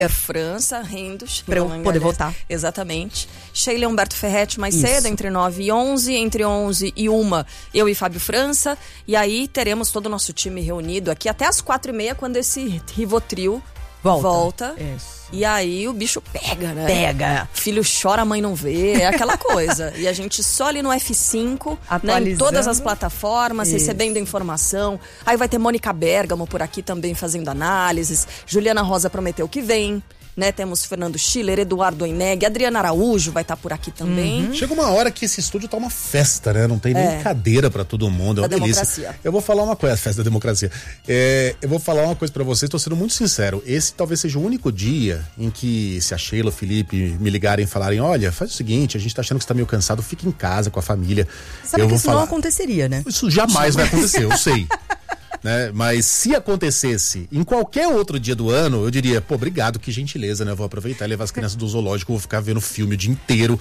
França, Rendos. Para eu poder votar. Exatamente. Sheila Humberto Ferretti mais cedo, entre 9 e 11. Entre 11 e 1, eu e Fábio França. E aí teremos todo o nosso time reunido aqui até as 4h30, quando esse Rivotril volta. Isso. E aí o bicho pega, né? Pega. Filho chora, a mãe não vê, é aquela coisa. E a gente só ali no F5, né, em todas as plataformas, recebendo informação. Aí vai ter Mônica Bergamo por aqui também fazendo análises. Juliana Rosa prometeu que vem. Né, temos Fernando Schiller, Eduardo Oineg, Adriana Araújo vai estar por aqui também. Chega uma hora que esse estúdio tá uma festa, né? Não tem nem cadeira pra todo mundo, é uma delícia. Democracia. Eu vou falar uma coisa, festa da democracia. Eu vou falar uma coisa pra vocês, tô sendo muito sincero. Esse talvez seja o único dia em que, se a Sheila, o Felipe me ligarem e falarem, olha, faz o seguinte, a gente tá achando que você tá meio cansado, fica em casa com a família. Sabe que isso não aconteceria, né? Isso jamais vai acontecer, eu sei. Né? Mas se acontecesse em qualquer outro dia do ano, eu diria, pô, obrigado, que gentileza, né? Eu vou aproveitar e levar as crianças do zoológico, vou ficar vendo filme o dia inteiro.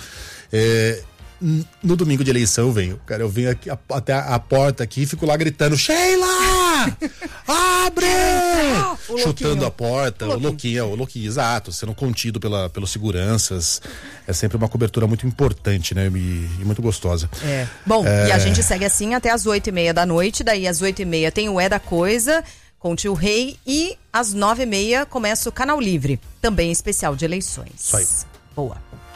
No domingo de eleição eu venho, cara, eu venho aqui, até a porta aqui e fico lá gritando, Sheila! Abre! Chutando a porta, o louquinho, exato, sendo contido pelos seguranças. É sempre uma cobertura muito importante, né? E muito gostosa. Bom, e a gente segue assim até as 8h30 da noite, daí às 8h30 tem o É da Coisa, com o Tio Rei, e às 9h30 começa o Canal Livre, também especial de eleições. Isso aí. Boa.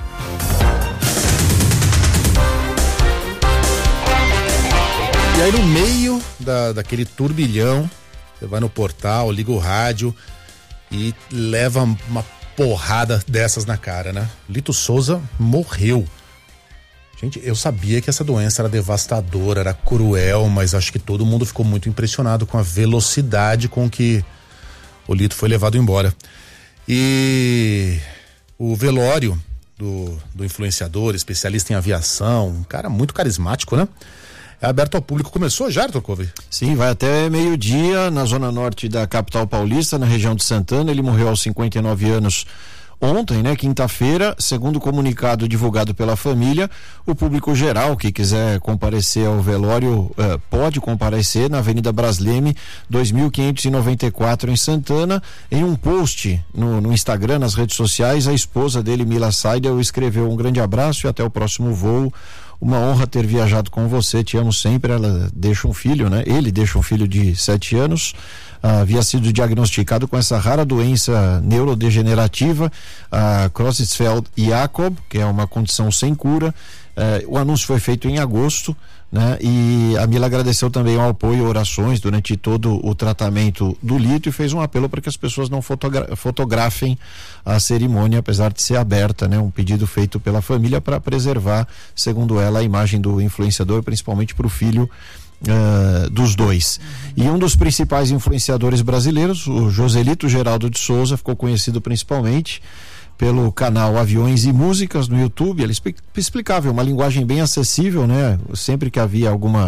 E aí no meio daquele turbilhão, você vai no portal, liga o rádio e leva uma porrada dessas na cara, né? Lito Souza morreu. Gente, eu sabia que essa doença era devastadora, era cruel, mas acho que todo mundo ficou muito impressionado com a velocidade com que o Lito foi levado embora. E o velório do influenciador, especialista em aviação, um cara muito carismático, né? É aberto ao público. Começou já, Arthur Couve? Sim, vai até meio-dia na zona norte da capital paulista, na região de Santana. Ele morreu aos 59 anos ontem, né, quinta-feira. Segundo o comunicado divulgado pela família, o público geral que quiser comparecer ao velório pode comparecer na Avenida Brasleme 2594 em Santana. Em um post no Instagram, nas redes sociais, a esposa dele, Mila Seidel, escreveu: um grande abraço e até o próximo voo. Uma honra ter viajado com você, te amo sempre. Ela deixa um filho, né? Ele deixa um filho de 7 anos. Havia sido diagnosticado com essa rara doença neurodegenerativa, a Creutzfeldt-Jakob, que é uma condição sem cura. O anúncio foi feito em agosto, né? E a Mila agradeceu também ao apoio e orações durante todo o tratamento do Lito e fez um apelo para que as pessoas não fotografem a cerimônia, apesar de ser aberta, né? Um pedido feito pela família para preservar, segundo ela, a imagem do influenciador, principalmente para o filho dos dois. E um dos principais influenciadores brasileiros, o Joselito Geraldo de Souza, ficou conhecido principalmente pelo canal Aviões e Músicas no YouTube. Ele explicava uma linguagem bem acessível, né? Sempre que havia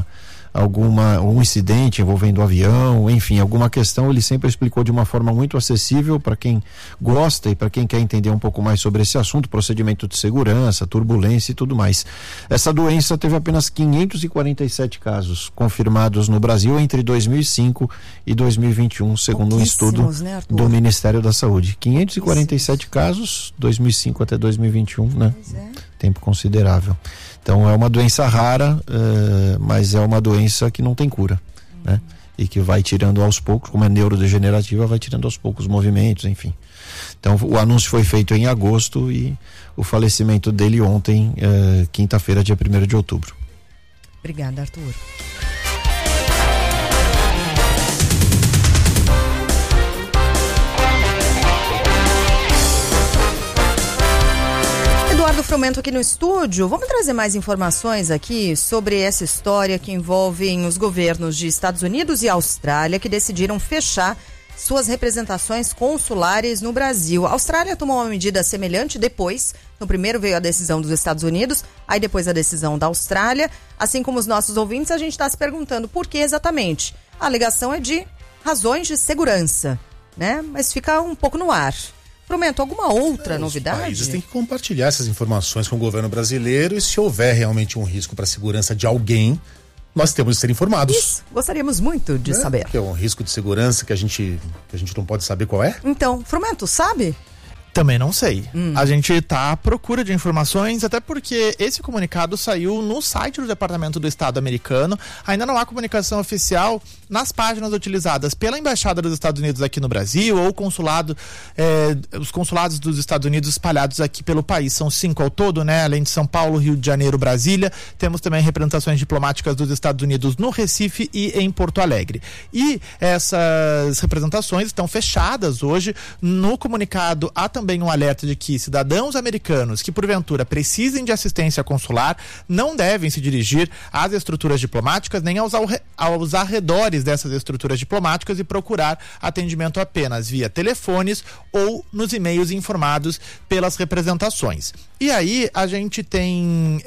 um incidente envolvendo o avião, enfim, alguma questão, ele sempre explicou de uma forma muito acessível para quem gosta e para quem quer entender um pouco mais sobre esse assunto, procedimento de segurança, turbulência e tudo mais. Essa doença teve apenas 547 casos confirmados no Brasil entre 2005 e 2021, segundo um estudo, né, do Ministério da Saúde. 547 casos, 2005 até 2021, né? Tempo considerável. Então é uma doença rara, mas é uma doença que não tem cura, né? E que vai tirando aos poucos, como é neurodegenerativa, vai tirando aos poucos os movimentos, enfim. Então o anúncio foi feito em agosto e o falecimento dele ontem, quinta-feira, dia 1º de outubro. Obrigada, Arthur. Eduardo Frumento aqui no estúdio. Vamos trazer mais informações aqui sobre essa história que envolve os governos de Estados Unidos e Austrália, que decidiram fechar suas representações consulares no Brasil. A Austrália tomou uma medida semelhante depois. Então, primeiro veio a decisão dos Estados Unidos, aí depois a decisão da Austrália. Assim como os nossos ouvintes, a gente está se perguntando por que exatamente. A alegação é de razões de segurança, né? Mas fica um pouco no ar. Frumento, alguma outra novidade? Os países têm que compartilhar essas informações com o governo brasileiro e se houver realmente um risco para a segurança de alguém, nós temos de ser informados. Isso, gostaríamos muito de saber. Que é um risco de segurança que a gente não pode saber qual é? Então, Frumento, sabe? Também não sei. A gente está à procura de informações, até porque esse comunicado saiu no site do Departamento do Estado americano. Ainda não há comunicação oficial nas páginas utilizadas pela Embaixada dos Estados Unidos aqui no Brasil ou os consulados dos Estados Unidos espalhados aqui pelo país. São 5 ao todo, né? Além de São Paulo, Rio de Janeiro, Brasília. Temos também representações diplomáticas dos Estados Unidos no Recife e em Porto Alegre. E essas representações estão fechadas hoje. No comunicado há também um alerta de que cidadãos americanos que porventura precisem de assistência consular não devem se dirigir às estruturas diplomáticas nem aos arredores dessas estruturas diplomáticas e procurar atendimento apenas via telefones ou nos e-mails informados pelas representações. E aí a gente tem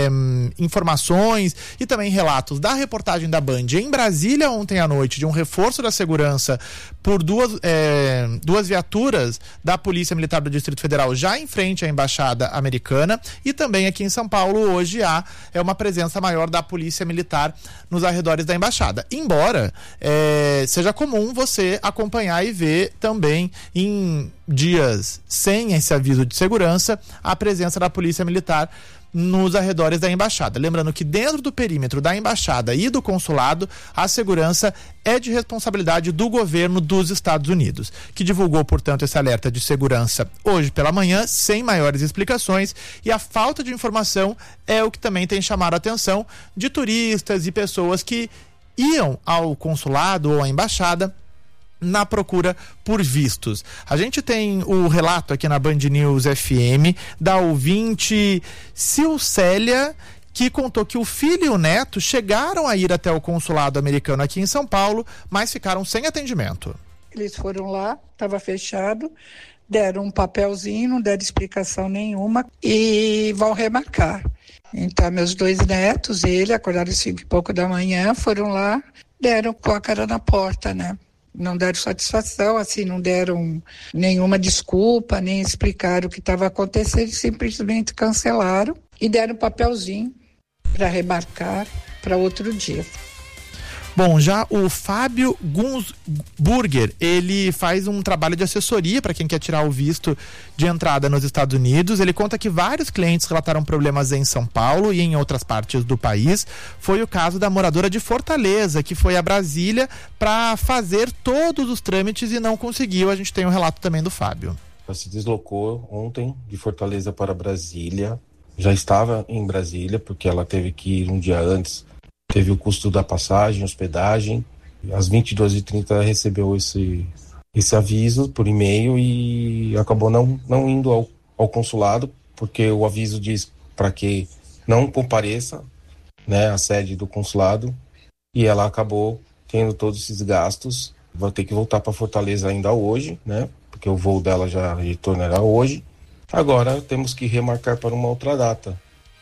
informações e também relatos da reportagem da Band em Brasília ontem à noite de um reforço da segurança por duas viaturas da Polícia Militar do Distrito Federal já em frente à Embaixada Americana, e também aqui em São Paulo hoje há uma presença maior da Polícia Militar nos arredores da Embaixada. Embora seja comum você acompanhar e ver também em dias sem esse aviso de segurança a presença da Polícia Militar nos arredores da Embaixada. Lembrando que dentro do perímetro da Embaixada e do Consulado, a segurança é de responsabilidade do governo dos Estados Unidos, que divulgou, portanto, esse alerta de segurança hoje pela manhã, sem maiores explicações, e a falta de informação é o que também tem chamado a atenção de turistas e pessoas que iam ao consulado ou à embaixada na procura por vistos. A gente tem o relato aqui na Band News FM da ouvinte Silcélia, que contou que o filho e o neto chegaram a ir até o consulado americano aqui em São Paulo, mas ficaram sem atendimento. Eles foram lá, estava fechado, deram um papelzinho, não deram explicação nenhuma e vão remarcar. Então, meus 2 netos, acordaram às 5h pouco da manhã, foram lá, deram com a cara na porta, né? Não deram satisfação, assim, não deram nenhuma desculpa, nem explicaram o que estava acontecendo, simplesmente cancelaram e deram um papelzinho para remarcar para outro dia. Bom, já o Fábio Gunsburger, ele faz um trabalho de assessoria para quem quer tirar o visto de entrada nos Estados Unidos. Ele conta que vários clientes relataram problemas em São Paulo e em outras partes do país. Foi o caso da moradora de Fortaleza, que foi a Brasília para fazer todos os trâmites e não conseguiu. A gente tem um relato também do Fábio. Ela se deslocou ontem de Fortaleza para Brasília. Já estava em Brasília, porque ela teve que ir um dia antes. Teve o custo da passagem, hospedagem. Às 22h30 recebeu esse aviso por e-mail e acabou não indo ao consulado, porque o aviso diz para que não compareça, né, à sede do consulado, e ela acabou tendo todos esses gastos. Vai ter que voltar para Fortaleza ainda hoje, né, porque o voo dela já retornará hoje. Agora temos que remarcar para uma outra data.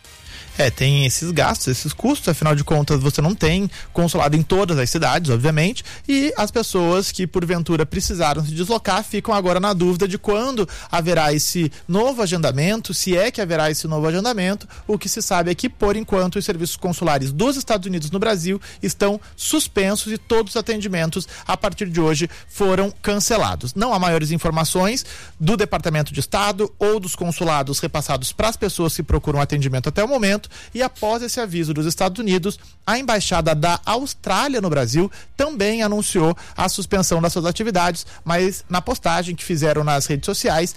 Tem esses gastos, esses custos, afinal de contas você não tem consulado em todas as cidades, obviamente, e as pessoas que porventura precisaram se deslocar ficam agora na dúvida de quando haverá esse novo agendamento, se é que haverá esse novo agendamento. O que se sabe é que, por enquanto, os serviços consulares dos Estados Unidos no Brasil estão suspensos e todos os atendimentos a partir de hoje foram cancelados. Não há maiores informações do Departamento de Estado ou dos consulados repassados para as pessoas que procuram atendimento até o momento. E após esse aviso dos Estados Unidos, a Embaixada da Austrália no Brasil também anunciou a suspensão das suas atividades, mas na postagem que fizeram nas redes sociais,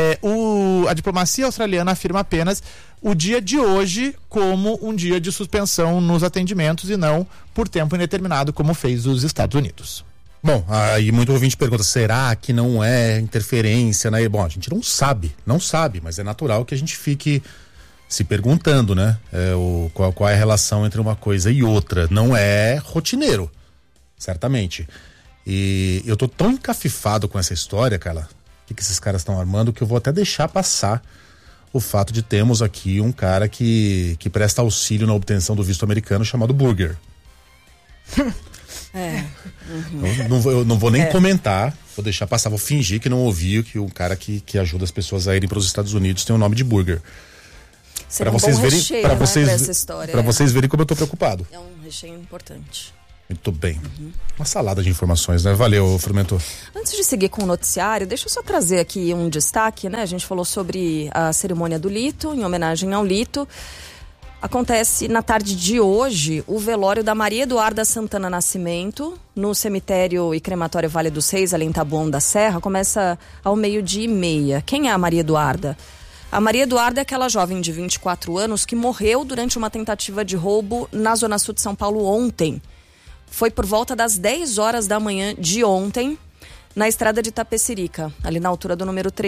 a diplomacia australiana afirma apenas o dia de hoje como um dia de suspensão nos atendimentos e não por tempo indeterminado, como fez os Estados Unidos. Bom, aí muito ouvinte pergunta, será que não é interferência, né? Bom, a gente não sabe, mas é natural que a gente fique se perguntando, né? Qual é a relação entre uma coisa e outra. Não é rotineiro, certamente. E eu tô tão encafifado com essa história, Carla, que esses caras estão armando, que eu vou até deixar passar o fato de termos aqui um cara que presta auxílio na obtenção do visto americano chamado Burger. Eu não vou nem comentar, vou deixar passar, vou fingir que não ouvi que um cara que ajuda as pessoas a irem para os Estados Unidos tem o nome de Burger. Para vocês verem, para vocês verem como eu tô preocupado. É um recheio importante. Muito bem. Uma salada de informações, né? Valeu, Frumento. Antes de seguir com o noticiário, deixa eu só trazer aqui um destaque, né? A gente falou sobre a cerimônia do Lito, em homenagem ao Lito. Acontece na tarde de hoje o velório da Maria Eduarda Santana Nascimento, no cemitério e crematório Vale dos Reis, ali em Taboão da Serra. Começa ao 12:30. Quem é a Maria Eduarda? A Maria Eduarda é aquela jovem de 24 anos que morreu durante uma tentativa de roubo na Zona Sul de São Paulo ontem. Foi por volta das 10 horas da manhã de ontem, na estrada de Itapecerica, ali na altura do número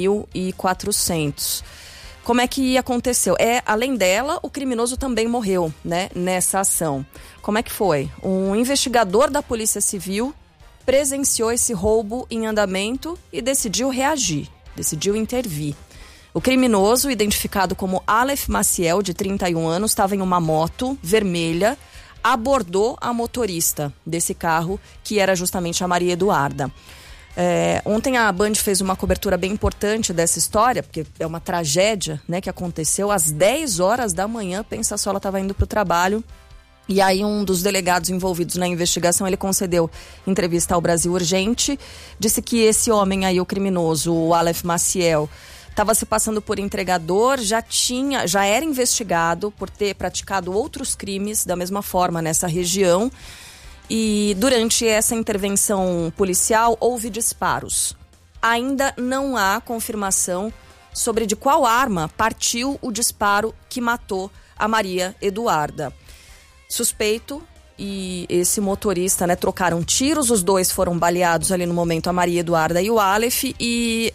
3.400. Como é que aconteceu? Além dela, o criminoso também morreu, né, nessa ação. Como é que foi? Um investigador da Polícia Civil presenciou esse roubo em andamento e decidiu reagir, decidiu intervir. O criminoso, identificado como Aleph Maciel, de 31 anos, estava em uma moto vermelha, abordou a motorista desse carro, que era justamente a Maria Eduarda. Ontem a Band fez uma cobertura bem importante dessa história, porque é uma tragédia, né, que aconteceu às 10 horas da manhã. Pensa só, ela estava indo para o trabalho. E aí um dos delegados envolvidos na investigação, ele concedeu entrevista ao Brasil Urgente, disse que esse homem aí, o criminoso, o Aleph Maciel, estava se passando por entregador, já era investigado por ter praticado outros crimes da mesma forma nessa região. E durante essa intervenção policial houve disparos. Ainda não há confirmação sobre de qual arma partiu o disparo que matou a Maria Eduarda. Suspeito e esse motorista, né, trocaram tiros, os dois foram baleados ali no momento, a Maria Eduarda e o Aleph, e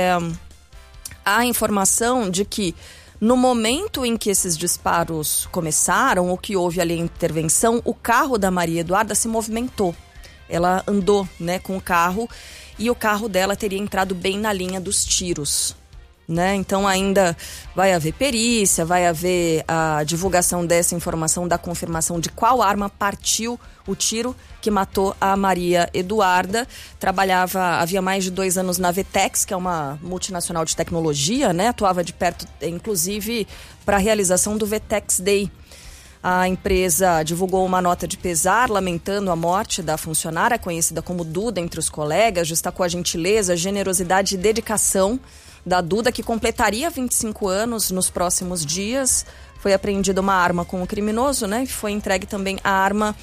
há informação de que no momento em que esses disparos começaram, ou que houve ali a intervenção, o carro da Maria Eduarda se movimentou. Ela andou, né, com o carro e o carro dela teria entrado bem na linha dos tiros, né? Então ainda vai haver perícia, vai haver a divulgação dessa informação, da confirmação de qual arma partiu o tiro que matou a Maria Eduarda. Havia mais de 2 anos na Vetex, que é uma multinacional de tecnologia, né? Atuava de perto, inclusive, para a realização do Vetex Day. A empresa divulgou uma nota de pesar, lamentando a morte da funcionária, conhecida como Duda entre os colegas, destacou a gentileza, generosidade e dedicação da Duda, que completaria 25 anos nos próximos dias. Foi apreendida uma arma com o criminoso, né? E foi entregue também a arma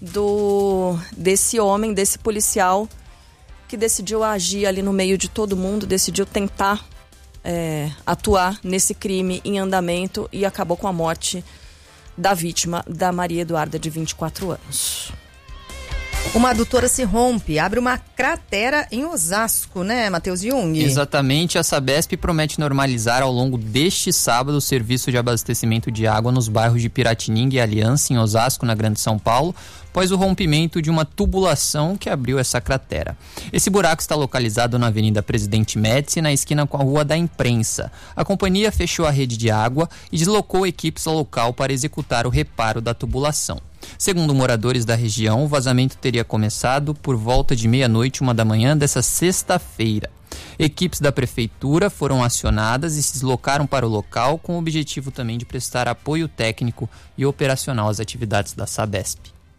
desse homem, desse policial, que decidiu agir ali no meio de todo mundo, decidiu tentar atuar nesse crime em andamento e acabou com a morte da vítima, da Maria Eduarda, de 24 anos. Uma adutora se rompe, abre uma cratera em Osasco, né, Matheus Jung? Exatamente, a Sabesp promete normalizar ao longo deste sábado o serviço de abastecimento de água nos bairros de Piratininga e Aliança, em Osasco, na Grande São Paulo, após o rompimento de uma tubulação que abriu essa cratera. Esse buraco está localizado na Avenida Presidente Médici, na esquina com a Rua da Imprensa. A companhia fechou a rede de água e deslocou equipes ao local para executar o reparo da tubulação. Segundo moradores da região, o vazamento teria começado por volta de 12:30, 1h dessa sexta-feira. Equipes da prefeitura foram acionadas e se deslocaram para o local com o objetivo também de prestar apoio técnico e operacional às atividades da Sabesp.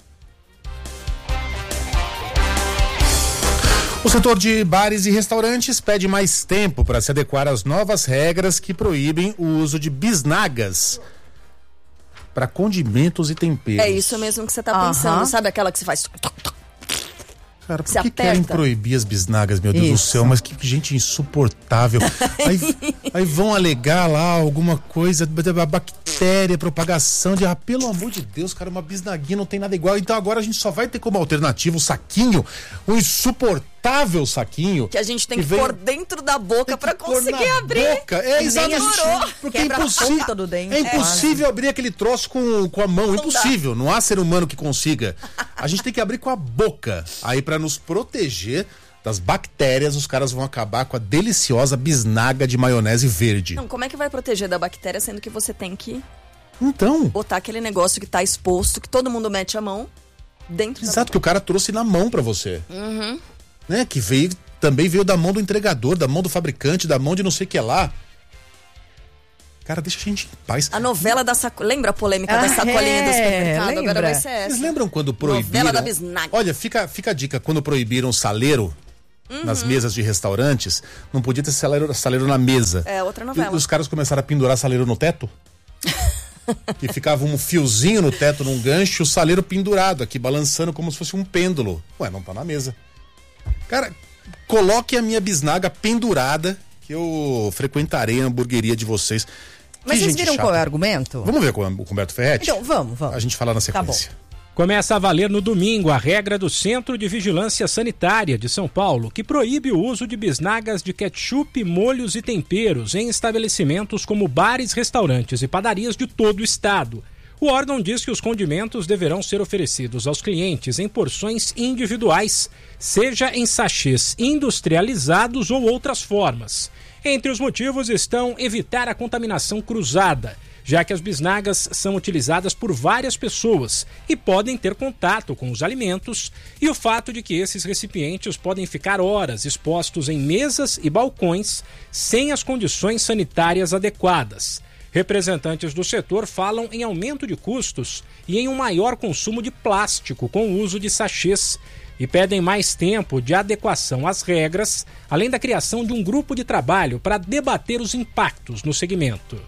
O setor de bares e restaurantes pede mais tempo para se adequar às novas regras que proíbem o uso de bisnagas para condimentos e temperos. É isso mesmo que você tá pensando, sabe aquela que você faz... Cara, por que querem proibir as bisnagas, meu Deus do céu? Mas que gente insuportável. Aí vão alegar lá alguma coisa, bactéria, propagação de... pelo amor de Deus, cara, uma bisnaguinha não tem nada igual. Então agora a gente só vai ter como alternativa o saquinho, o insuportável saquinho. Que a gente tem que pôr dentro da boca pra conseguir abrir. Boca. Exatamente. Porque é impossível abrir aquele troço com a mão. Impossível. Não há ser humano que consiga. A gente tem que abrir com a boca. Aí pra nos proteger das bactérias, os caras vão acabar com a deliciosa bisnaga de maionese verde. Não, como é que vai proteger da bactéria, sendo que você tem que então botar aquele negócio que tá exposto, que todo mundo mete a mão dentro da boca. Que o cara trouxe na mão pra você. Né? Que também veio da mão do entregador, da mão do fabricante, da mão de não sei o que lá. Cara, deixa a gente em paz. A novela da sacolinha. Lembra a polêmica da sacolinha do supermercado? Lembra. Agora vai ser essa. Vocês lembram quando proibiram... Novela da bisnaga. Olha, fica a dica, quando proibiram saleiro nas mesas de restaurantes, não podia ter saleiro na mesa. É, outra novela. E os caras começaram a pendurar saleiro no teto. Que ficava um fiozinho no teto, num gancho, o saleiro pendurado aqui, balançando como se fosse um pêndulo. Ué, não tá na mesa. Cara, coloque a minha bisnaga pendurada, que eu frequentarei a hamburgueria de vocês. Mas vocês viram qual é o argumento? Vamos ver com o Humberto Ferretti? Então, vamos. A gente fala na sequência. Tá bom. Começa a valer no domingo a regra do Centro de Vigilância Sanitária de São Paulo, que proíbe o uso de bisnagas de ketchup, molhos e temperos em estabelecimentos como bares, restaurantes e padarias de todo o estado. O órgão diz que os condimentos deverão ser oferecidos aos clientes em porções individuais, seja em sachês industrializados ou outras formas. Entre os motivos estão evitar a contaminação cruzada, já que as bisnagas são utilizadas por várias pessoas e podem ter contato com os alimentos, e o fato de que esses recipientes podem ficar horas expostos em mesas e balcões sem as condições sanitárias adequadas. Representantes do setor falam em aumento de custos e em um maior consumo de plástico com o uso de sachês e pedem mais tempo de adequação às regras, além da criação de um grupo de trabalho para debater os impactos no segmento.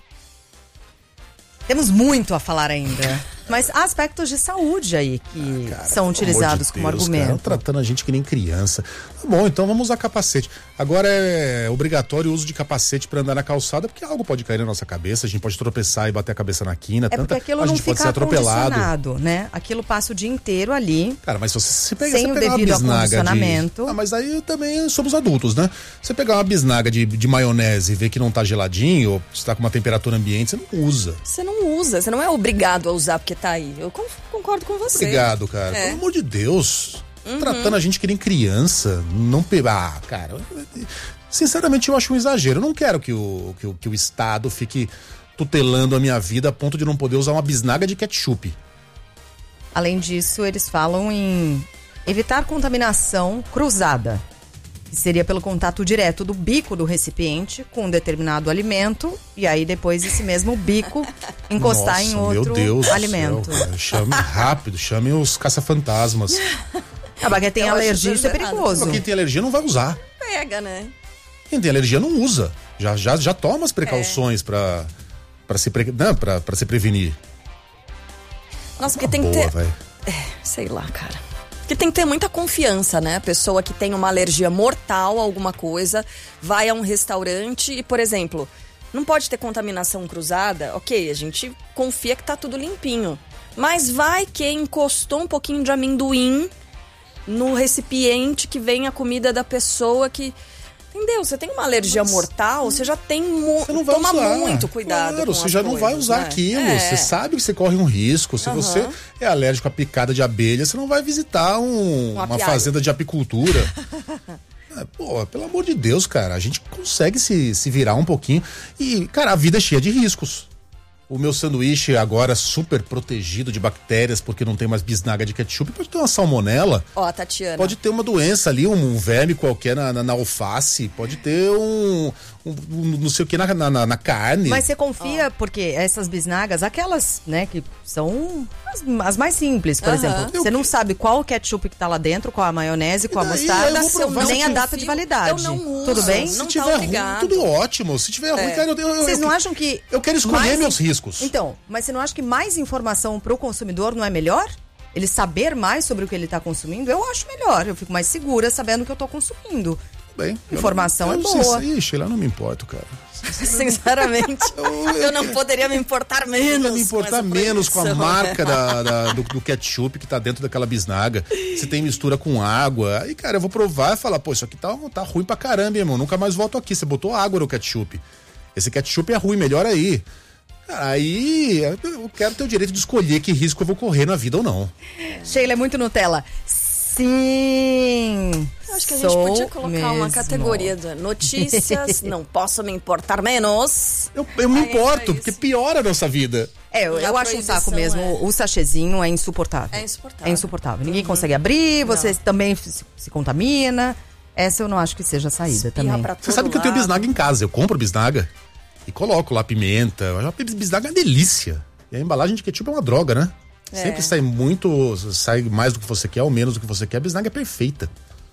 Temos muito a falar ainda, mas há aspectos de saúde aí que são utilizados como argumento. Cara, tratando a gente que nem criança. Tá bom, então vamos usar capacete. Agora é obrigatório o uso de capacete para andar na calçada, porque algo pode cair na nossa cabeça, a gente pode tropeçar e bater a cabeça na quina. Porque aquilo não fica acondicionado, né? Aquilo passa o dia inteiro ali. Cara, mas se você pegar, sem o devido acondicionamento. Mas aí também somos adultos, né? Você pegar uma bisnaga de maionese e ver que não tá geladinho, ou está com uma temperatura ambiente, você não usa. Você não é obrigado a usar porque tá aí. Eu concordo com você. Obrigado, cara. Pelo amor de Deus. Tratando a gente que nem criança. Não pegar. Cara, sinceramente eu acho um exagero. Eu não quero que o Estado fique tutelando a minha vida a ponto de não poder usar uma bisnaga de ketchup. Além disso, eles falam em evitar contaminação cruzada, que seria pelo contato direto do bico do recipiente com um determinado alimento e aí depois esse mesmo bico encostar em outro alimento. Chame rápido, chame os caça-fantasmas. Mas quem tem alergia, isso é perigoso. Mas quem tem alergia não vai usar. Pega, né? Quem tem alergia não usa. Já toma as precauções pra se prevenir. Nossa, porque tem que ter... sei lá, cara. Porque tem que ter muita confiança, né? A pessoa que tem uma alergia mortal a alguma coisa, vai a um restaurante e, por exemplo, não pode ter contaminação cruzada. Ok, a gente confia que tá tudo limpinho. Mas vai que encostou um pouquinho de amendoim no recipiente que vem a comida da pessoa que... Entendeu? Você tem uma alergia mortal, você já tem... Toma muito cuidado com você já não vai usar aquilo. Você sabe que você corre um risco. Se você é alérgico à picada de abelha, você não vai visitar uma fazenda de apicultura. Pelo amor de Deus, cara. A gente consegue se virar um pouquinho. E, cara, a vida é cheia de riscos. O meu sanduíche agora super protegido de bactérias porque não tem mais bisnaga de ketchup. Pode ter uma salmonela. Ó, Tatiana. Pode ter uma doença ali, um verme qualquer na alface. Pode ter um não sei o que na carne. Mas você confia porque essas bisnagas, aquelas, né, que são as mais simples, por exemplo. Você não sabe qual o ketchup que tá lá dentro, qual a maionese, qual a mostarda, nem a data de validade. Eu não uso. Tudo bem? Se tiver ruim, tudo ótimo. Se tiver ruim, cara, vocês não acham que... Eu quero escolher meus riscos. Então, mas você não acha que mais informação pro consumidor não é melhor? Ele saber mais sobre o que ele tá consumindo? Eu acho melhor. Eu fico mais segura sabendo o que eu tô consumindo. Bem, informação é boa. Ixi, lá não me importo, cara. Sinceramente, eu não poderia me importar menos. Não me importar menos com a marca do ketchup que tá dentro daquela bisnaga. Se tem mistura com água. Aí, cara, eu vou provar e falar, pô, isso aqui tá ruim pra caramba, irmão. Nunca mais volto aqui. Você botou água no ketchup. Esse ketchup é ruim, melhor aí. Aí eu quero ter o direito de escolher que risco eu vou correr na vida ou não. Sheila, é muito Nutella. Sim. Eu acho que a gente podia colocar uma categoria de notícias. Não posso me importar menos. Eu me importo, porque piora a nossa vida. Eu acho um saco mesmo. O sachêzinho é insuportável. É insuportável. Ninguém consegue abrir, você também se contamina. Essa eu não acho que seja a saída também. Você sabe que eu tenho bisnaga em casa, eu compro bisnaga. E coloco lá pimenta. A bisnaga é uma delícia. E a embalagem de ketchup é uma droga, né? Sempre sai mais do que você quer ou menos do que você quer. A bisnaga é perfeita.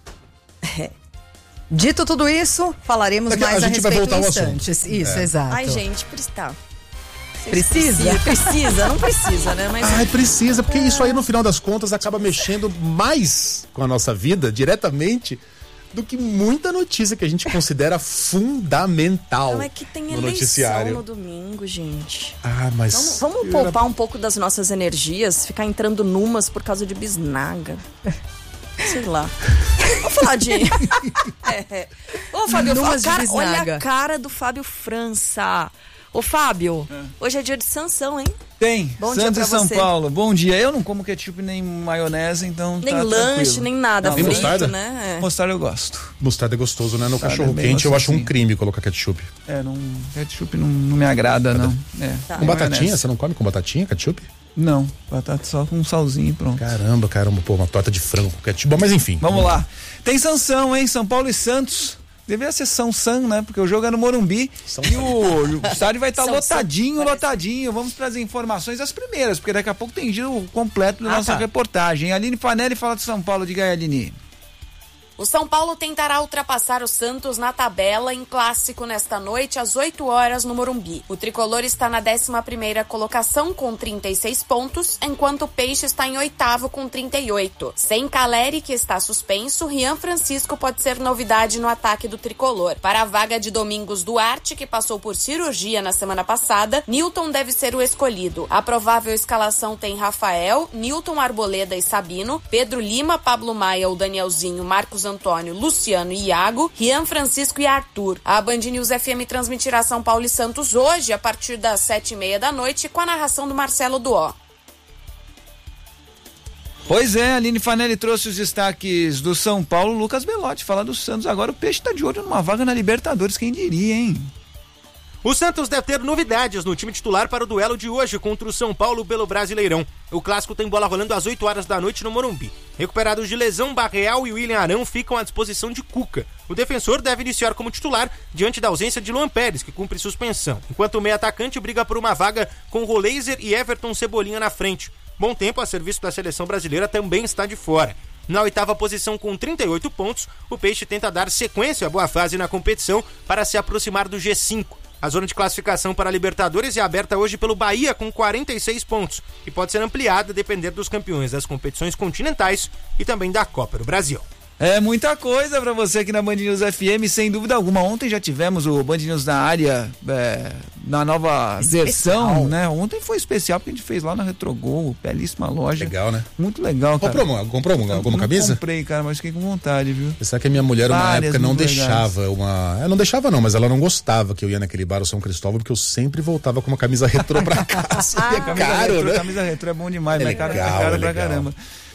Dito tudo isso, falaremos mais a respeito vai voltar em instantes. Isso, exato. Ai, gente, Precisa? Precisa, não precisa, né? Mas... precisa, porque isso aí no final das contas acaba mexendo mais com a nossa vida, diretamente, do que muita notícia que a gente considera fundamental. Não é que tem no noticiário no domingo, gente. Mas... Vamos poupar um pouco das nossas energias, ficar entrando numas por causa de bisnaga. Sei lá. Vamos falar de... Ô, Fábio, olha a cara do Fábio França. Ô, Fábio, hoje é dia de Sansão, hein? Tem. Bom Santos dia e São você. Paulo. Bom dia. Eu não como ketchup nem maionese, então nem tá lanche, tranquilo. nem nada. Nem frito, mostarda? né? Mostarda eu gosto. Mostarda é gostoso, né? No Mostarda cachorro é bem quente eu acho um gostosinho. crime colocar ketchup. Ketchup não me agrada, não. Tá. Com batatinha? Maionese. Você não come com batatinha, ketchup? Não, batata só com salzinho e pronto. Caramba, pô, uma torta de frango com ketchup. Bom, mas enfim. Vamos lá. Tem sanção, hein? São Paulo e Santos. Deveria ser São San, né? Porque o jogo é no Morumbi. E o estádio vai estar lotadinho. Vamos para as informações, as primeiras, porque daqui a pouco tem giro completo da nossa reportagem. Aline Fanelli fala de São Paulo. Diga aí, Aline. O São Paulo tentará ultrapassar o Santos na tabela em clássico nesta noite às 8 horas no Morumbi. O tricolor está na 11ª colocação com 36 pontos, enquanto o Peixe está em 8º com 38. Sem Caleri, que está suspenso, Rian Francisco pode ser novidade no ataque do tricolor. Para a vaga de Domingos Duarte, que passou por cirurgia na semana passada, Nilton deve ser o escolhido. A provável escalação tem Rafael, Nilton, Arboleda e Sabino, Pedro Lima, Pablo Maia ou Danielzinho, Marcos Antônio, Luciano e Iago, Rian Francisco e Arthur. A Band News FM transmitirá São Paulo e Santos hoje, a partir das 7h30 da noite, com a narração do Marcelo Duó. Pois é, a Aline Fanelli trouxe os destaques do São Paulo. Lucas Belotti fala do Santos. Agora o Peixe tá de olho numa vaga na Libertadores, quem diria, hein? O Santos deve ter novidades no time titular para o duelo de hoje contra o São Paulo pelo Brasileirão. O clássico tem bola rolando às 8 horas da noite no Morumbi. Recuperados de lesão, Barreal e William Arão ficam à disposição de Cuca. O defensor deve iniciar como titular diante da ausência de Luan Pérez, que cumpre suspensão, enquanto o meio atacante briga por uma vaga com Roleiser e Everton Cebolinha na frente. Bom tempo a serviço da seleção brasileira também está de fora. Na 8ª posição com 38 pontos, o Peixe tenta dar sequência à boa fase na competição para se aproximar do G5. A zona de classificação para a Libertadores é aberta hoje pelo Bahia com 46 pontos e pode ser ampliada a depender dos campeões das competições continentais e também da Copa do Brasil. É muita coisa pra você aqui na Band News FM, sem dúvida alguma. Ontem já tivemos o Band News na área, na nova versão, né? Ontem foi especial porque a gente fez lá na Retrogol, belíssima loja. Legal, né? Muito legal, cara. Comprou alguma camisa? Comprei, cara, mas fiquei com vontade, viu? Sabe que a minha mulher, uma época, não deixava uma... Não deixava não, mas ela não gostava que eu ia naquele bar, o São Cristóvão, porque eu sempre voltava com uma camisa retrô pra casa. Camisa retrô é bom demais, mas caro pra caramba.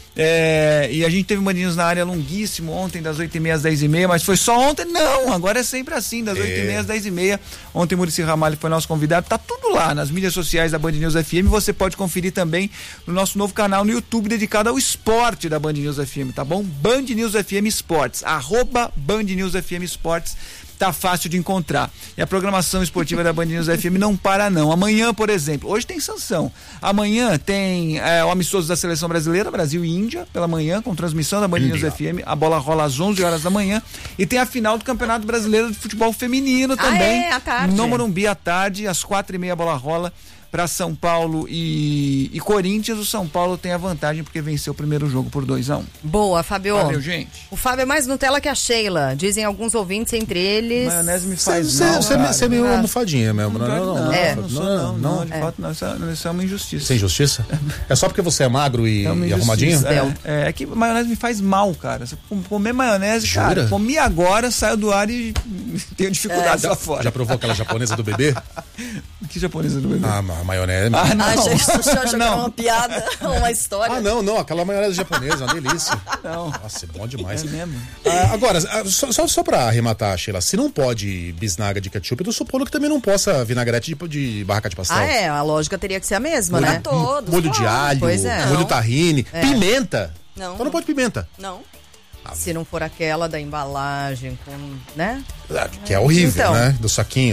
E a gente teve Band News na área longuíssimo ontem, das 8h30 às 10h30, mas foi só ontem? Não, agora é sempre assim, das 8h30 às 10h30. Ontem Muricy Ramalho foi nosso convidado, tá tudo lá nas mídias sociais da Band News FM. Você pode conferir também no nosso novo canal no YouTube dedicado ao esporte da Band News FM, tá bom? Band News FM Esportes, @Band News FM Esportes. Tá fácil de encontrar. E a programação esportiva da Band News FM não para não. Amanhã, por exemplo, hoje tem sanção. Amanhã tem o amistoso da Seleção Brasileira, Brasil e Índia, pela manhã, com transmissão da Band News FM. A bola rola às 11 horas da manhã. E tem a final do Campeonato Brasileiro de Futebol Feminino também. À tarde. No Morumbi, à tarde, às 4h30 a bola rola para São Paulo e Corinthians. O São Paulo tem a vantagem porque venceu o primeiro jogo por 2-1. Boa, Fábio. Valeu, gente. O Fábio é mais Nutella que a Sheila, dizem alguns ouvintes, entre eles. Maionese me faz mal. Você é meio almofadinha mesmo. Não sou, de fato, não. Isso é uma injustiça. Sem injustiça? É só porque você é magro e arrumadinho? É que maionese me faz mal, cara. Se comer maionese, cara, comi agora, saio do ar e tenho dificuldades lá fora. Já provou aquela japonesa do bebê? Que japonesa do bebê? A maionese. Gente, uma piada, uma história. Não, aquela maionese japonesa, uma delícia. Não. Nossa, é bom demais. É mesmo. Agora, só pra arrematar, Sheila, se não pode bisnaga de ketchup, eu tô supondo que também não possa vinagrete de barraca de pastel. A lógica teria que ser a mesma, molho, né? Todos. Molho de alho, molho tahine, pimenta. Não. Então não pode pimenta. Não. Se não for aquela da embalagem, né? Que é horrível, então, né? Do saquinho.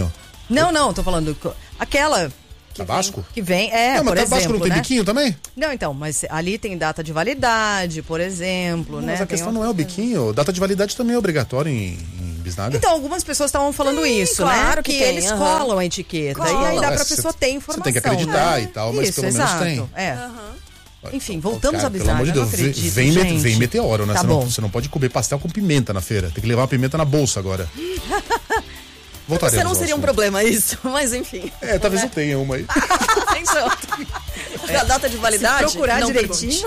Não, tô falando aquela... Tabasco? Que vem, não, por mas Tabasco exemplo, não tem né? biquinho também? Não, então, mas ali tem data de validade, por exemplo, né? Mas a questão não é o biquinho, data de validade também é obrigatório em bisnaga. Então, algumas pessoas estavam falando isso, claro né? que Que tem, eles colam a etiqueta. E aí dá pra pessoa ter informação. Você tem que acreditar e tal, mas isso, pelo menos tem. Enfim, voltamos à bisnaga. Pelo amor de Deus, vem meteoro, né? Você não pode comer pastel com pimenta na feira. Tem que levar a pimenta na bolsa agora. Você não seria um problema isso, mas enfim. Talvez eu tenha uma aí. A data de validade? Se procurar direitinho.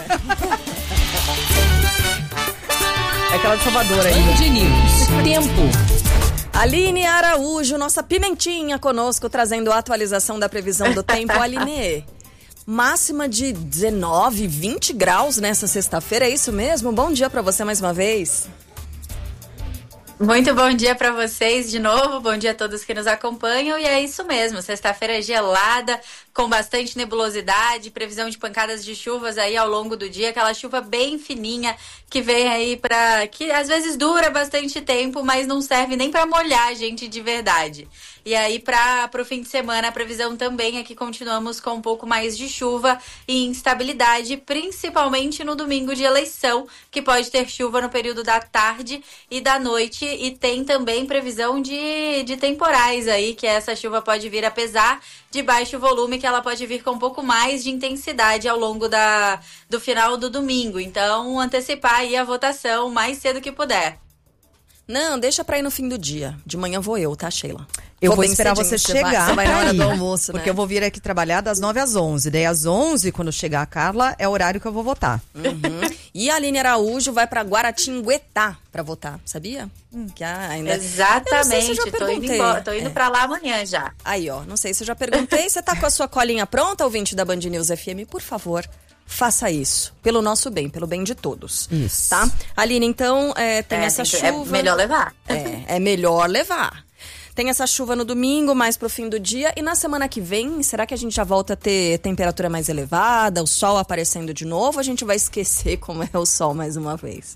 É aquela de Salvador aí. Band News. Tempo. Aline Araújo, nossa pimentinha conosco, trazendo a atualização da previsão do tempo. Aline, máxima de 19, 20 graus nessa sexta-feira, é isso mesmo? Bom dia pra você mais uma vez. Muito bom dia para vocês de novo, bom dia a todos que nos acompanham, e é isso mesmo, sexta-feira gelada, com bastante nebulosidade, previsão de pancadas de chuvas aí ao longo do dia, aquela chuva bem fininha que vem aí que às vezes dura bastante tempo, mas não serve nem para molhar a gente de verdade. E aí para o fim de semana a previsão também é que continuamos com um pouco mais de chuva e instabilidade, principalmente no domingo de eleição, que pode ter chuva no período da tarde e da noite, e tem também previsão de temporais aí, que essa chuva pode vir apesar de baixo volume, que ela pode vir com um pouco mais de intensidade ao longo do final do domingo. Então, antecipar aí a votação o mais cedo que puder. Não, deixa pra ir no fim do dia. De manhã vou eu, tá, Sheila? Eu vou esperar você chegar. Você vai na hora do almoço, porque eu vou vir aqui trabalhar das 9 às 11. Daí às 11, quando chegar a Carla, é o horário que eu vou votar. E a Aline Araújo vai pra Guaratinguetá pra votar, sabia? Que ainda... Exatamente, se tô indo pra lá amanhã já. Aí, ó, não sei se eu já perguntei. Você tá com a sua colinha pronta, ouvinte da Band News FM? Por favor, faça isso. Pelo nosso bem, pelo bem de todos. Isso. Tá? Aline, então, tem essa chuva... É melhor levar. É melhor levar. Tem essa chuva no domingo, mais pro fim do dia. E na semana que vem, será que a gente já volta a ter temperatura mais elevada, o sol aparecendo de novo? Ou a gente vai esquecer como é o sol mais uma vez?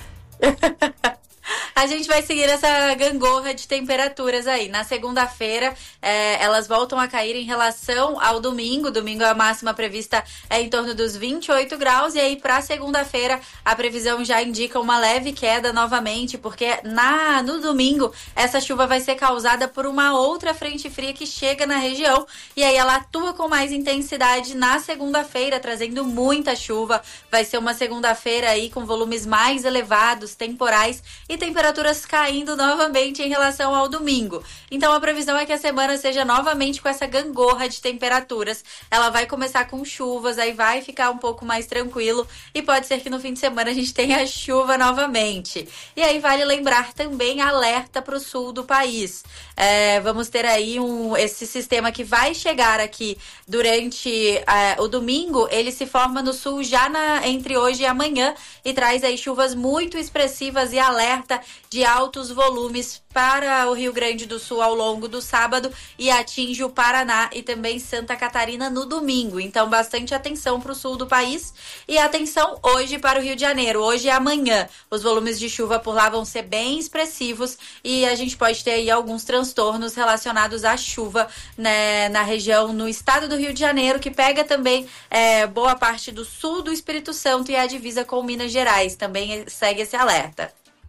A gente vai seguir essa gangorra de temperaturas aí. Na segunda-feira, elas voltam a cair em relação ao domingo. Domingo a máxima prevista é em torno dos 28 graus. E aí, para segunda-feira, a previsão já indica uma leve queda novamente, porque no domingo, essa chuva vai ser causada por uma outra frente fria que chega na região. E aí, ela atua com mais intensidade na segunda-feira, trazendo muita chuva. Vai ser uma segunda-feira aí com volumes mais elevados, temporais e temperaturas caindo novamente em relação ao domingo. Então a previsão é que a semana seja novamente com essa gangorra de temperaturas. Ela vai começar com chuvas, aí vai ficar um pouco mais tranquilo e pode ser que no fim de semana a gente tenha chuva novamente. E aí vale lembrar também alerta para o sul do país. Vamos ter aí esse sistema que vai chegar aqui durante o domingo. Ele se forma no sul já entre hoje e amanhã e traz aí chuvas muito expressivas e alerta de altos volumes para o Rio Grande do Sul ao longo do sábado e atinge o Paraná e também Santa Catarina no domingo. Então, bastante atenção para o sul do país e atenção hoje para o Rio de Janeiro. Hoje e amanhã, os volumes de chuva por lá vão ser bem expressivos e a gente pode ter aí alguns transtornos relacionados à chuva, né, na região, no estado do Rio de Janeiro, que pega também boa parte do sul do Espírito Santo e a divisa com Minas Gerais. Também segue esse alerta.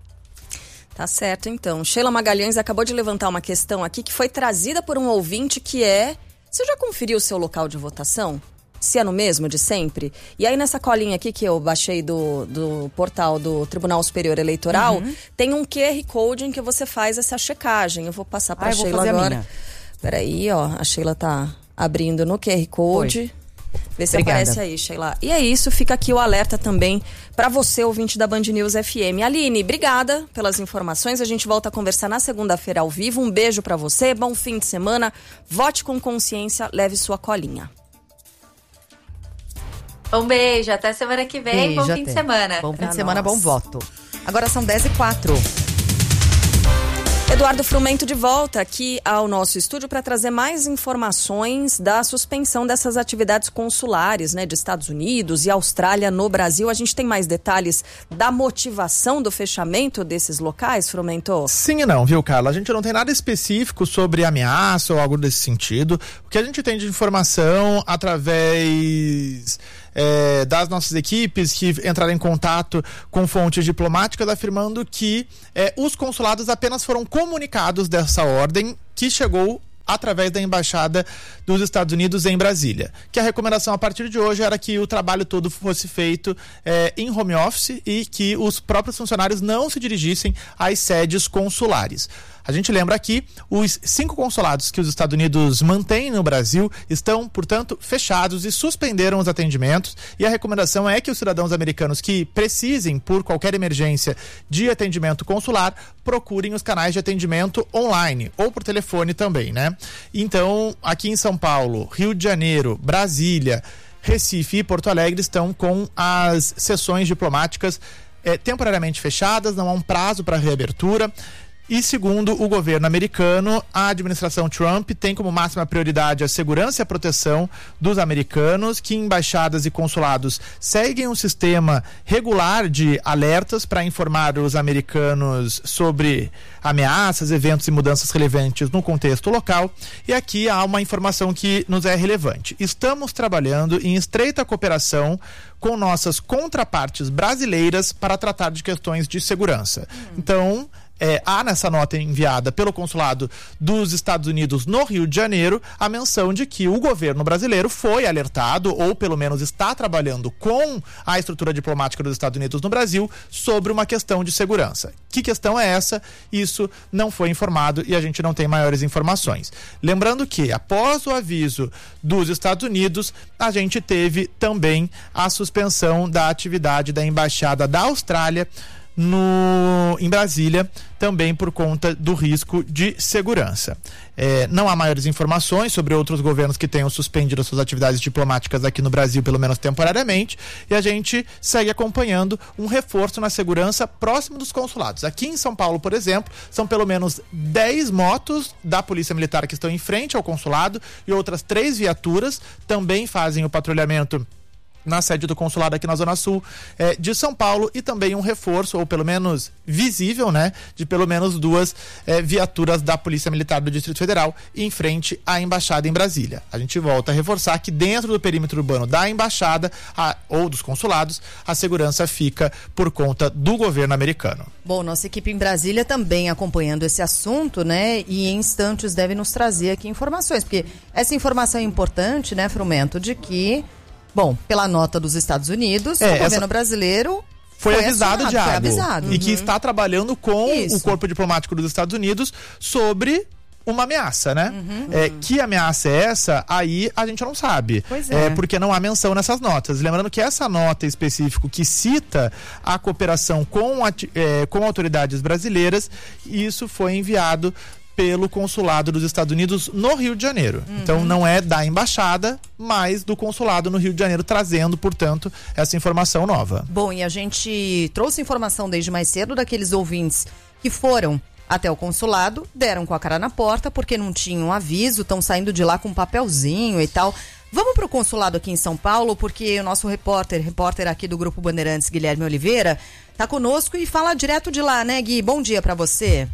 Tá certo, então. Sheila Magalhães acabou de levantar uma questão aqui que foi trazida por um ouvinte que você já conferiu o seu local de votação? Se é no mesmo de sempre? E aí nessa colinha aqui que eu baixei do portal do Tribunal Superior Eleitoral, tem um QR Code em que você faz essa checagem. Eu vou passar pra Sheila agora. Peraí, ó, a Sheila tá abrindo no QR Code. Vê se aparece aí, Sheila. E é isso, fica aqui o alerta também para você, ouvinte da Band News FM. Aline, obrigada pelas informações. A gente volta a conversar na segunda-feira ao vivo. Um beijo para você, bom fim de semana. Vote com consciência, leve sua colinha. Um beijo, até semana que vem. Bom fim de semana. Bom fim de semana, bom voto. Agora são 10h04. Eduardo Frumento de volta aqui ao nosso estúdio para trazer mais informações da suspensão dessas atividades consulares, né, de Estados Unidos e Austrália no Brasil. A gente tem mais detalhes da motivação do fechamento desses locais, Frumento? Sim e não, viu, Carla? A gente não tem nada específico sobre ameaça ou algo desse sentido. O que a gente tem de informação através das nossas equipes que entraram em contato com fontes diplomáticas afirmando que os consulados apenas foram comunicados dessa ordem que chegou através da Embaixada dos Estados Unidos em Brasília. Que a recomendação a partir de hoje era que o trabalho todo fosse feito em home office e que os próprios funcionários não se dirigissem às sedes consulares. A gente lembra aqui, os 5 consulados que os Estados Unidos mantêm no Brasil estão, portanto, fechados e suspenderam os atendimentos, e a recomendação é que os cidadãos americanos que precisem, por qualquer emergência, de atendimento consular, procurem os canais de atendimento online, ou por telefone também, né? Então, aqui em São Paulo, Rio de Janeiro, Brasília, Recife e Porto Alegre estão com as sessões diplomáticas temporariamente fechadas, não há um prazo para reabertura. E segundo o governo americano, a administração Trump tem como máxima prioridade a segurança e a proteção dos americanos, que embaixadas e consulados seguem um sistema regular de alertas para informar os americanos sobre ameaças, eventos e mudanças relevantes no contexto local. E aqui há uma informação que nos é relevante. Estamos trabalhando em estreita cooperação com nossas contrapartes brasileiras para tratar de questões de segurança. Então, há nessa nota enviada pelo consulado dos Estados Unidos no Rio de Janeiro a menção de que o governo brasileiro foi alertado, ou pelo menos está trabalhando com a estrutura diplomática dos Estados Unidos no Brasil sobre uma questão de segurança. Que questão é essa? Isso não foi informado e a gente não tem maiores informações. Lembrando que, após o aviso dos Estados Unidos, a gente teve também a suspensão da atividade da Embaixada da Austrália em Brasília, também por conta do risco de segurança. Não há maiores informações sobre outros governos que tenham suspendido suas atividades diplomáticas aqui no Brasil, pelo menos temporariamente, e a gente segue acompanhando um reforço na segurança próximo dos consulados. Aqui em São Paulo, por exemplo, são pelo menos 10 motos da Polícia Militar que estão em frente ao consulado e outras 3 viaturas também fazem o patrulhamento na sede do consulado aqui na Zona Sul de São Paulo, e também um reforço, ou pelo menos visível, né, de pelo menos 2 viaturas da Polícia Militar do Distrito Federal em frente à Embaixada em Brasília. A gente volta a reforçar que dentro do perímetro urbano da Embaixada ou dos consulados, a segurança fica por conta do governo americano. Bom, nossa equipe em Brasília também acompanhando esse assunto, né, e em instantes deve nos trazer aqui informações, porque essa informação é importante, né, Frumento, de que pela nota dos Estados Unidos, o governo brasileiro foi avisado de algo. E que Uhum. está trabalhando com o corpo diplomático dos Estados Unidos sobre uma ameaça, né? Que ameaça é essa? Aí a gente não sabe. Pois é. Porque não há menção nessas notas. Lembrando que essa nota específica que cita a cooperação com autoridades brasileiras, isso foi enviado pelo consulado dos Estados Unidos no Rio de Janeiro. Então não é da embaixada, mas do consulado no Rio de Janeiro, trazendo, portanto, essa informação nova. Bom, e a gente trouxe informação desde mais cedo daqueles ouvintes que foram até o consulado, deram com a cara na porta porque não tinham aviso, estão saindo de lá com um papelzinho e tal. Vamos para o consulado aqui em São Paulo, porque o nosso repórter aqui do Grupo Bandeirantes, Guilherme Oliveira, está conosco e fala direto de lá, né, Gui? Bom dia para você.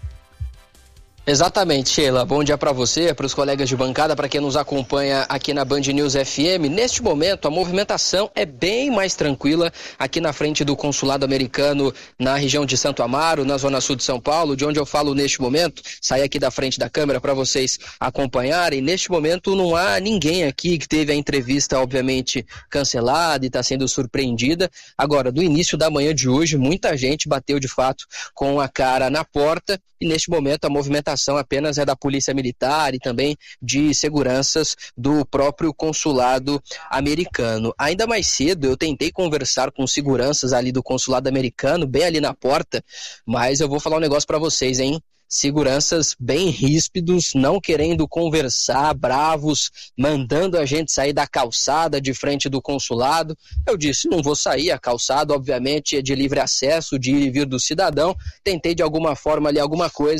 Exatamente, Sheila. Bom dia para você, para os colegas de bancada, para quem nos acompanha aqui na Band News FM. Neste momento, a movimentação é bem mais tranquila aqui na frente do consulado americano na região de Santo Amaro, na zona sul de São Paulo, de onde eu falo neste momento. Saí aqui da frente da câmera para vocês acompanharem. Neste momento, não há ninguém aqui que teve a entrevista, obviamente, cancelada e está sendo surpreendida. Agora, do início da manhã de hoje, muita gente bateu de fato com a cara na porta. E neste momento a movimentação apenas é da Polícia Militar e também de seguranças do próprio consulado americano. Ainda mais cedo eu tentei conversar com seguranças ali do consulado americano, bem ali na porta, mas eu vou falar um negócio para vocês, hein? Seguranças bem ríspidos, não querendo conversar, bravos, mandando a gente sair da calçada de frente do consulado. Eu disse, não vou sair, a calçada obviamente é de livre acesso, de ir e vir do cidadão. Tentei de alguma forma ali alguma coisa,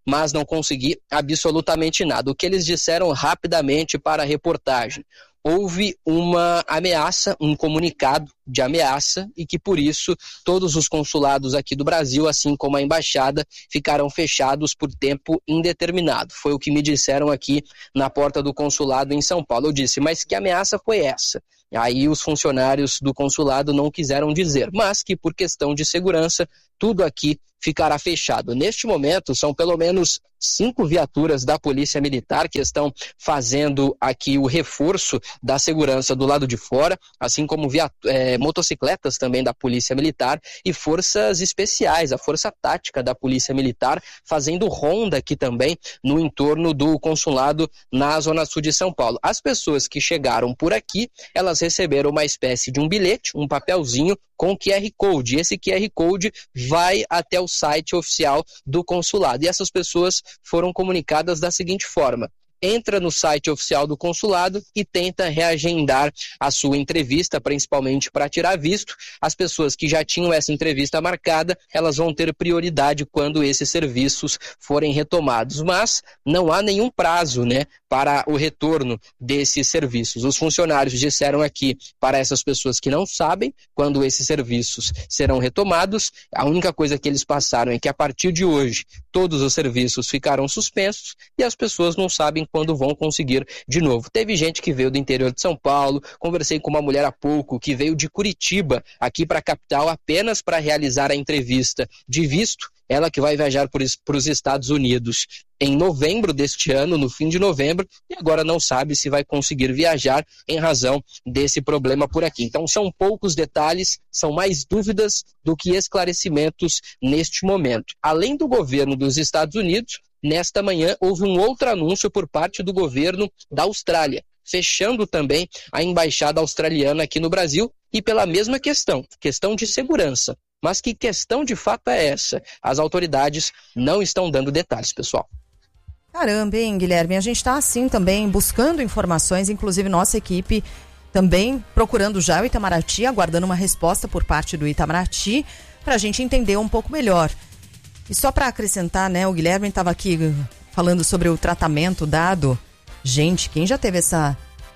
mas não consegui absolutamente nada. O que eles disseram rapidamente para a reportagem: houve uma ameaça, um comunicado de ameaça, e que por isso todos os consulados aqui do Brasil, assim como a embaixada, ficaram fechados por tempo indeterminado. Foi o que me disseram aqui na porta do consulado em São Paulo. Eu disse, mas que ameaça foi essa? Aí os funcionários do consulado não quiseram dizer, mas que por questão de segurança, tudo aqui ficará fechado. Neste momento, são pelo menos 5 viaturas da Polícia Militar que estão fazendo aqui o reforço da segurança do lado de fora, assim como motocicletas também da Polícia Militar e forças especiais, a Força Tática da Polícia Militar, fazendo ronda aqui também no entorno do consulado na Zona Sul de São Paulo. As pessoas que chegaram por aqui, elas receberam uma espécie de um bilhete, um papelzinho com QR Code. Esse QR Code vai até o site oficial do consulado. E essas pessoas foram comunicadas da seguinte forma: entra no site oficial do consulado e tenta reagendar a sua entrevista, principalmente para tirar visto. As pessoas que já tinham essa entrevista marcada, elas vão ter prioridade quando esses serviços forem retomados. Mas não há nenhum prazo, para o retorno desses serviços. Os funcionários disseram aqui para essas pessoas que não sabem quando esses serviços serão retomados. A única coisa que eles passaram é que a partir de hoje todos os serviços ficaram suspensos e as pessoas não sabem quando vão conseguir de novo. Teve gente que veio do interior de São Paulo, conversei com uma mulher há pouco que veio de Curitiba aqui para a capital apenas para realizar a entrevista de visto. Ela que vai viajar para os Estados Unidos em novembro deste ano, no fim de novembro, e agora não sabe se vai conseguir viajar em razão desse problema por aqui. Então são poucos detalhes, são mais dúvidas do que esclarecimentos neste momento. Além do governo dos Estados Unidos, nesta manhã houve um outro anúncio por parte do governo da Austrália, fechando também a embaixada australiana aqui no Brasil, e pela mesma questão de segurança. Mas que questão de fato é essa? As autoridades não estão dando detalhes, pessoal. Caramba, hein, Guilherme? A gente está assim também buscando informações, inclusive nossa equipe também procurando já o Itamaraty, aguardando uma resposta por parte do Itamaraty para a gente entender um pouco melhor. E só para acrescentar, o Guilherme estava aqui falando sobre o tratamento dado. Gente, quem já teve essa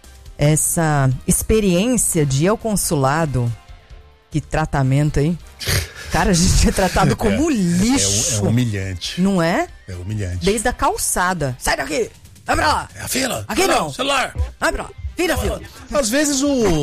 experiência de ir ao consulado? Que tratamento, hein? Cara, a gente é tratado como lixo. É humilhante. Não é? É humilhante. Desde a calçada. Sai daqui! Vai pra lá! É a fila! Aqui não! Celular! Vai pra lá! Vira a fila! Às vezes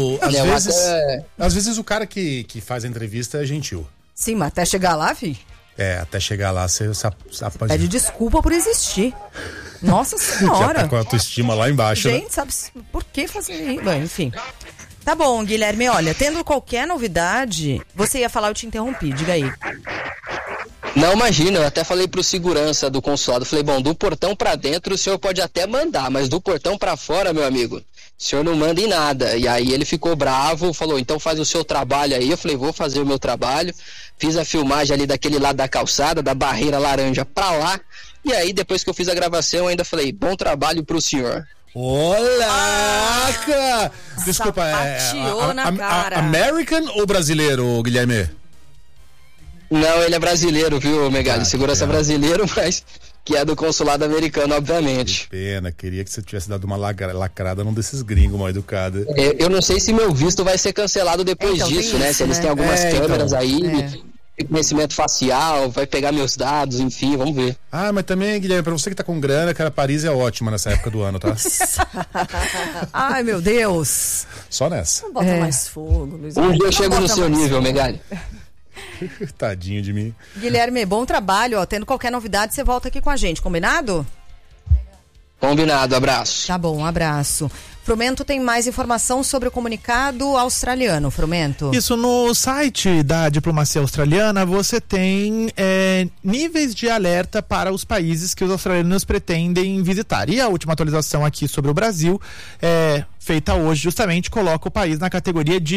o cara que faz a entrevista é gentil. Sim, mas até chegar lá, filho. Até chegar lá você pede desculpa por existir. Nossa Senhora! Já tá com a autoestima lá embaixo. Gente, sabe por que fazer isso? Bom, enfim. Tá bom, Guilherme, olha, tendo qualquer novidade, você ia falar, eu te interrompi, diga aí. Não, imagina, eu até falei pro segurança do consulado, falei, bom, do portão pra dentro o senhor pode até mandar, mas do portão pra fora, meu amigo, o senhor não manda em nada. E aí ele ficou bravo, falou, então faz o seu trabalho aí. Eu falei, vou fazer o meu trabalho, fiz a filmagem ali daquele lado da calçada, da barreira laranja pra lá, e aí depois que eu fiz a gravação eu ainda falei, bom trabalho pro senhor. Olá! Desculpa, na cara. American ou brasileiro, Guilherme? Não, ele é brasileiro, viu, Megali? Segurança brasileiro, mas que é do consulado americano, obviamente. Que pena, queria que você tivesse dado uma lacrada num desses gringos mal educados. Eu não sei se meu visto vai ser cancelado depois disso, né? Se eles têm algumas câmeras aí... Conhecimento facial, vai pegar meus dados, enfim, vamos ver. Mas também, Guilherme, pra você que tá com grana, cara, Paris é ótima nessa época do ano, tá? Ai, meu Deus. Só nessa. Não bota mais fogo, Luiz. Um dia eu chego no seu nível, Megali. Tadinho de mim. Guilherme, bom trabalho, tendo qualquer novidade, você volta aqui com a gente, combinado? Combinado, abraço. Tá bom, um abraço. Frumento tem mais informação sobre o comunicado australiano, Frumento. Isso, no site da diplomacia australiana você tem níveis de alerta para os países que os australianos pretendem visitar. E a última atualização aqui sobre o Brasil, feita hoje justamente, coloca o país na categoria de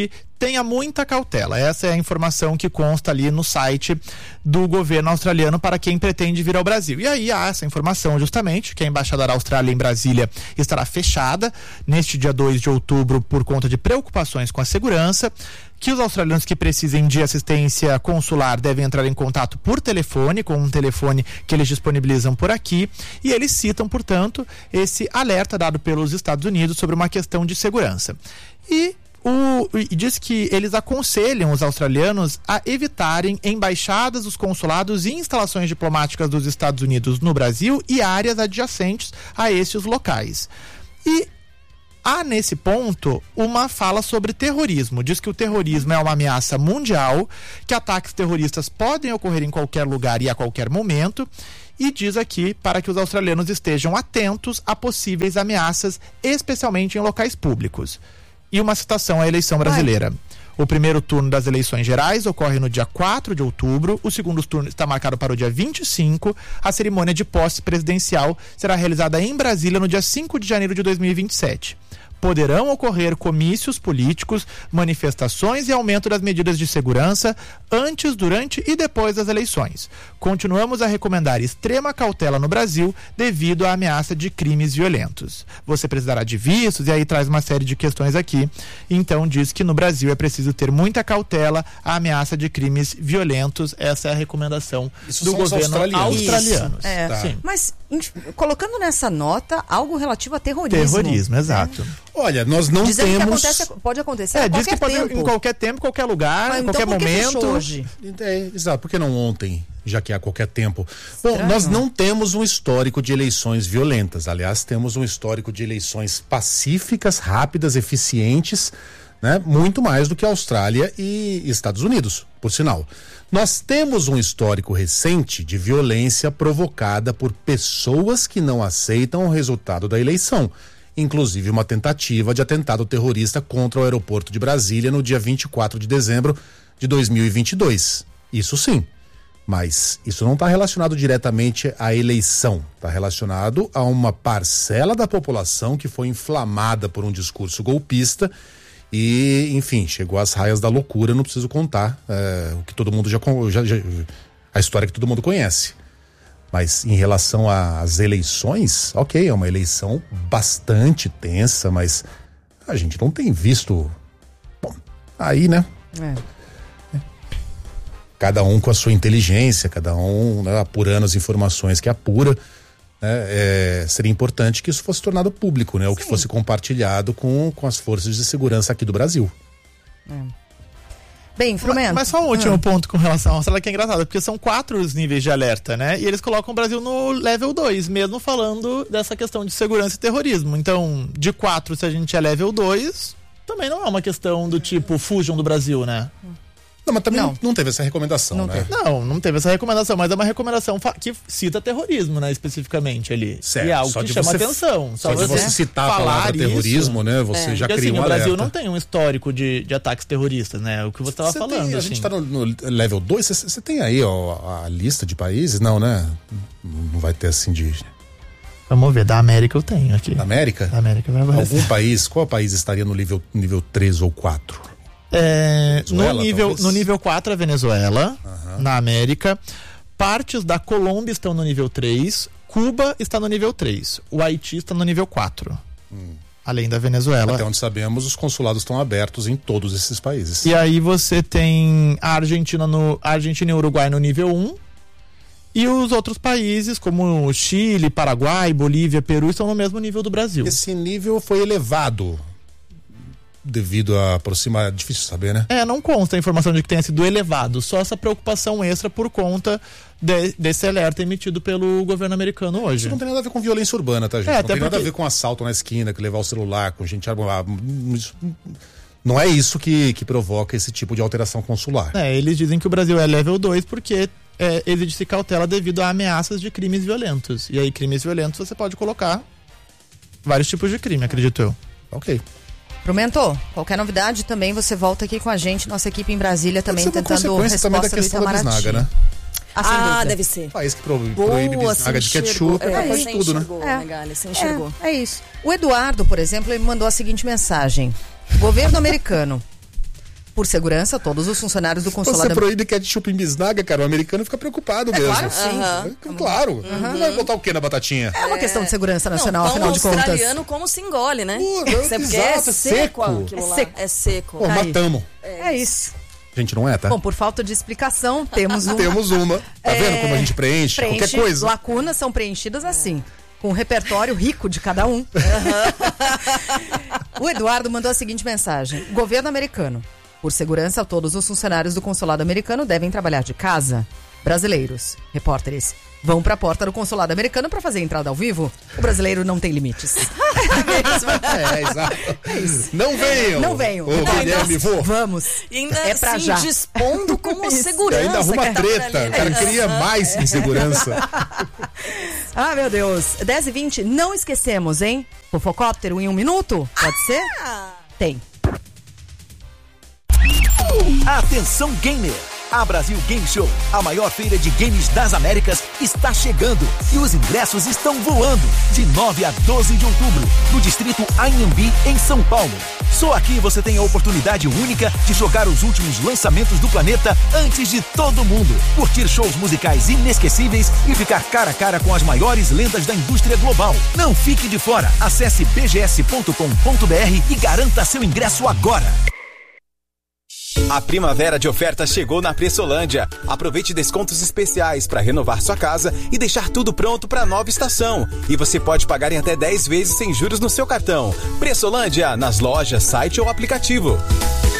tenha muita cautela. Essa é a informação que consta ali no site do governo australiano para quem pretende vir ao Brasil. E aí há essa informação justamente que a Embaixada da Austrália em Brasília estará fechada neste dia 2 de outubro por conta de preocupações com a segurança, que os australianos que precisem de assistência consular devem entrar em contato por telefone, com um telefone que eles disponibilizam por aqui, e eles citam, portanto, esse alerta dado pelos Estados Unidos sobre uma questão de segurança. E diz que eles aconselham os australianos a evitarem embaixadas, os consulados e instalações diplomáticas dos Estados Unidos no Brasil e áreas adjacentes a estes locais. E há nesse ponto uma fala sobre terrorismo. Diz que o terrorismo é uma ameaça mundial, que ataques terroristas podem ocorrer em qualquer lugar e a qualquer momento, e diz aqui para que os australianos estejam atentos a possíveis ameaças, especialmente em locais públicos. E uma citação à eleição brasileira. O primeiro turno das eleições gerais ocorre no dia 4 de outubro, o segundo turno está marcado para o dia 25, a cerimônia de posse presidencial será realizada em Brasília no dia 5 de janeiro de 2027. Poderão ocorrer comícios políticos, manifestações e aumento das medidas de segurança antes, durante e depois das eleições. Continuamos a recomendar extrema cautela no Brasil devido à ameaça de crimes violentos. Você precisará de vistos, e aí traz uma série de questões aqui. Então diz que no Brasil é preciso ter muita cautela à ameaça de crimes violentos. Essa é a recomendação do governo australiano. Sim. Mas colocando nessa nota algo relativo a terrorismo. Terrorismo, exato. Olha, nós não temos... Que pode acontecer a diz qualquer que pode tempo. Em qualquer tempo, qualquer lugar, em qualquer momento. Hoje? Exato, por que não ontem, já que há qualquer tempo? Bom, nós não temos um histórico de eleições violentas. Aliás, temos um histórico de eleições pacíficas, rápidas, eficientes, né? Muito mais do que a Austrália e Estados Unidos, por sinal. Nós temos um histórico recente de violência provocada por pessoas que não aceitam o resultado da eleição. Inclusive uma tentativa de atentado terrorista contra o aeroporto de Brasília no dia 24 de dezembro de 2022. Isso sim, mas isso não está relacionado diretamente à eleição, está relacionado a uma parcela da população que foi inflamada por um discurso golpista e, enfim, chegou às raias da loucura. Não preciso contar o que todo mundo a história que todo mundo conhece. Mas em relação às eleições, ok, é uma eleição bastante tensa, mas a gente não tem visto. Bom, aí, né? Cada um com a sua inteligência, cada um, né, apurando as informações que apura. Seria importante que isso fosse tornado público, né? Ou que fosse compartilhado com as forças de segurança aqui do Brasil. Bem, Frumento. Mas só um último ponto com relação à Austrália, que é engraçado, porque são 4 os níveis de alerta, né? E eles colocam o Brasil no level 2, mesmo falando dessa questão de segurança e terrorismo. Então, de 4, se a gente é level 2, também não é uma questão do tipo, fujam do Brasil, né? Não, mas também não teve essa recomendação, né? Não teve essa recomendação, mas é uma recomendação que cita terrorismo, né, especificamente ali. Certo. E é algo que chama atenção. Só de você citar a palavra terrorismo, isso, né, você já cria um alerta. O Brasil não tem um histórico de ataques terroristas, né, o que você estava falando. A gente tá no level 2, você tem aí a lista de países? Não, né? Não vai ter assim de... Vamos ver, da América eu tenho aqui. Da América? Da América vai aparecer. Algum país, qual país estaria no nível 3 ou 4? No nível 4 a Venezuela, na América. Partes da Colômbia estão no nível 3, Cuba está no nível 3, o Haiti está no nível 4. Além da Venezuela. Até onde sabemos, os consulados estão abertos em todos esses países. E aí você tem a Argentina e o Uruguai no nível 1. E os outros países, como Chile, Paraguai, Bolívia, Peru, estão no mesmo nível do Brasil. Esse nível foi elevado devido a aproximar, difícil saber, né? Não consta a informação de que tenha sido elevado, só essa preocupação extra por conta desse alerta emitido pelo governo americano hoje. Isso não tem nada a ver com violência urbana, tá, gente? Não tem nada a ver com assalto na esquina, que levar o celular, com gente armada. Não é isso que provoca esse tipo de alteração consular. Eles dizem que o Brasil é level 2 porque exige-se cautela devido a ameaças de crimes violentos. E aí, crimes violentos, você pode colocar vários tipos de crime, acredito eu. Ok. Frumento, qualquer novidade também você volta aqui com a gente, nossa equipe em Brasília também tentando resposta também da questão da bisnaga, né? Deve ser. O país que proíbe bisnaga de ketchup, faz tudo, né? Você enxergou. É isso. O Eduardo, por exemplo, ele mandou a seguinte mensagem. Governo americano, Por segurança, todos os funcionários do consulado... Você proíbe ketchup em bisnaga, cara, o americano fica preocupado mesmo. Claro, sim. Claro. Vai botar o que na batatinha? É uma questão de segurança nacional, afinal de contas. Australiano como se engole, né? Porque é seco. É seco. Pô, matamos. É isso. Gente, não é, tá? Bom, por falta de explicação, temos uma. Temos uma. Tá vendo como a gente preenche? Qualquer coisa. Lacunas são preenchidas assim, com um repertório rico de cada um. O Eduardo mandou a seguinte mensagem. Governo americano. Por segurança, todos os funcionários do consulado americano devem trabalhar de casa. Brasileiros, repórteres, vão para a porta do consulado americano para fazer a entrada ao vivo. O brasileiro não tem limites. Exato. É isso. Não venham. Não venham. Ô, Guilherme, vou. Vamos. E ainda é pra já. Dispondo como segurança. E ainda arruma treta. O cara queria mais insegurança. Ah, meu Deus. 10h20, não esquecemos, hein? Fofocóptero em 1 minuto? Pode ser? Tem. Atenção, gamer! A Brasil Game Show, a maior feira de games das Américas, está chegando e os ingressos estão voando. De 9 a 12 de outubro, no distrito Anhembi, em São Paulo. Só aqui você tem a oportunidade única de jogar os últimos lançamentos do planeta antes de todo mundo. Curtir shows musicais inesquecíveis e ficar cara a cara com as maiores lendas da indústria global. Não fique de fora. Acesse bgs.com.br e garanta seu ingresso agora. A primavera de ofertas chegou na Pressolândia. Aproveite descontos especiais para renovar sua casa e deixar tudo pronto para a nova estação. E você pode pagar em até 10 vezes sem juros no seu cartão. Pressolândia, nas lojas, site ou aplicativo.